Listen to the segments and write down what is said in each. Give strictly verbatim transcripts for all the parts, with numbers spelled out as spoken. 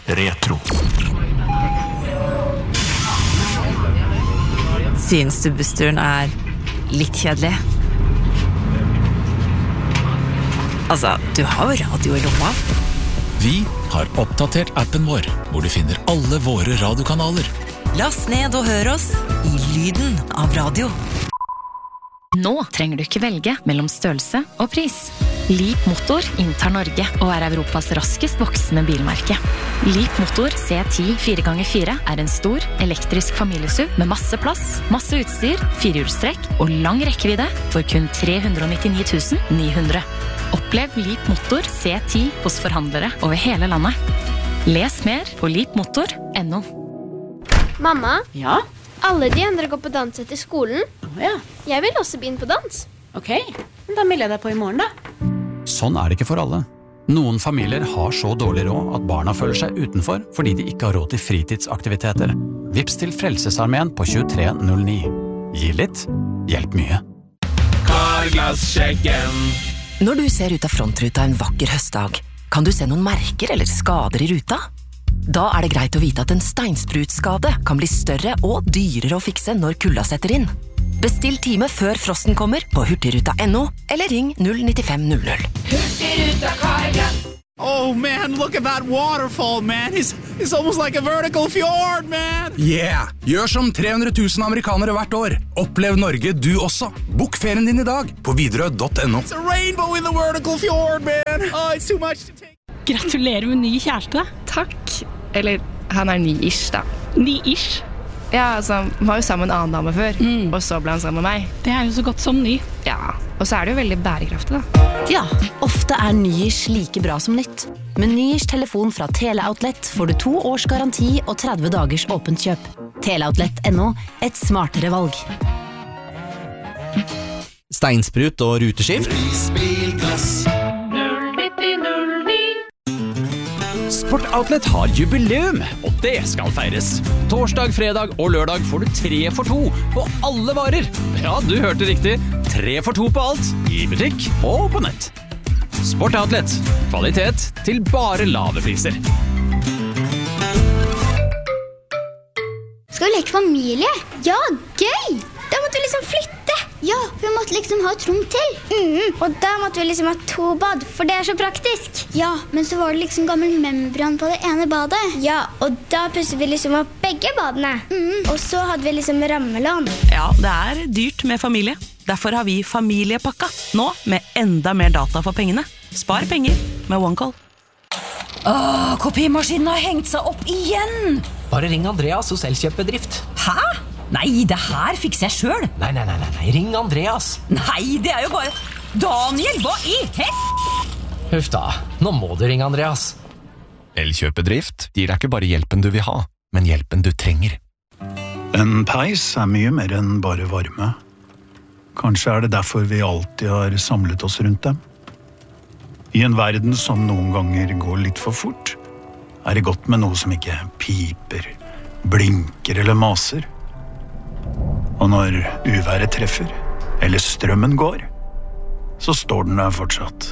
Retro. Synes du bussturen er litt kjedelig? Altså, du har jo radio i lomma. Vi har oppdatert appen vår, hvor du finner alle våre radiokanaler. Last ned og hør oss i lyden av radio. Nå trenger du ikke velge mellom størrelse og pris. Leap Motor inntar Norge og er Europas raskest voksende bilmerke. Leap Motor C ti fire ganger fire er en stor, elektrisk familiesuv med masse plass, masse utstyr, firehjulstrekk og lang rekkevidde for kun tre hundre og nittini tusen ni hundre. Opplev Leap Motor C ti hos forhandlere over hele landet. Les mer på leap motor punktum no. Mamma? Ja? Alle de andre går på dans etter skolen. Oh, ja. Jeg vil også begynne på dans. Ok, da melder jeg deg på i morgen da. Sånn er det ikke for alle. Noen familier har så dårlig råd at barna føler seg utenfor fordi de ikke har råd til fritidsaktiviteter. Vips til Frelsesarmeen på tjuetre null ni. Gi litt, hjelp mye. Carglass-sjekken. Når du ser ut av frontruta en vakker høstdag, kan du se noen merker eller skader i ruta? Da er det greit å vite at en steinsprutskade kan bli større og dyrere å fikse når kulda setter inn. Bestill time før frosten kommer på hurtigruta punktum no eller ring null nine fem null null. Hurtigruta Carglass. Oh man, look at that waterfall, man. It's, it's almost like a vertical fjord, man. Yeah, gjør som tre hundre tusen amerikanere hvert år. Opplev Norge du også. Bok ferien din i dag på widerøe punktum no. It's a rainbow in the vertical fjord, man. Oh, it's too much to take. Gratulerer med ny kjæreste. Takk. Eller, han er ny-ish da. Ny-ish? Ja, altså, han var jo sammen med en annen dame før, mm. og så ble han sammen med meg. Det er jo så godt som ny. Ja, og så er det jo veldig bærekraftig da. Ja, ofte er ny-ish like bra som nytt. Med ny-ish telefon fra Teleoutlet får du to års garanti og tretti dagers åpent kjøp. Teleoutlet punktum no, et smartere valg. Steinsprut og ruteskift. Prisbilglass. Sportoutlet har jubileum, og det skal feires. Torsdag, fredag og lørdag får du tre for to på alle varer. Ja, du hørte riktig. Tre for to på alt, i butikk og på nett. Sportoutlet. Kvalitet til bare lave priser. Skal vi leke familie? Ja, gøy! Da måtte vi liksom flytte. Ja, vi måtte liksom ha et rom til. Mm, og da måtte vi liksom ha to bad, for det er så praktisk. Ja, men så var det liksom gammel membran på det ene badet. Ja, og da pusset vi liksom opp begge badene. Mm, og så hadde vi liksom rammelån. Ja, det er dyrt med familie. Derfor har vi familiepakka. Nå med enda mer data for pengene. Spar penger med OneCall. Åh, kopimaskinen har hengt seg opp igjen! Bare ring Andreas hos Elkjøpbedrift. Hæ? Nei, det her fikser jeg selv. Nei, nei, nei, nei, ring Andreas. Nei, det er jo bare... Daniel, hva i hett? Huff da, nå må du ringe Andreas. Elkjøpbedrift gir deg ikke bare hjelpen du vil ha, men hjelpen du trenger. En peis er mye mer enn bare varme. Kanskje er det derfor vi alltid har samlet oss rundt dem. I en verden som noen ganger går litt for fort, er det godt med noe som ikke piper, blinker eller maser. Og når uværet treffer, eller strømmen går, så står den der fortsatt.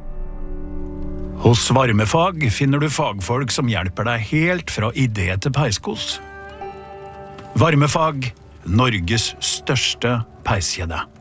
Hos Varmefag finner du fagfolk som hjelper deg helt fra idé til peiskos. Varmefag, Norges største peiskjede.